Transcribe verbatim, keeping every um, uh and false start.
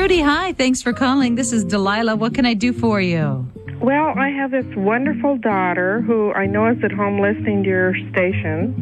Trudy, hi. Thanks for calling. This is Delilah. What can I do for you? Well, I have this wonderful daughter who I know is at home listening to your station.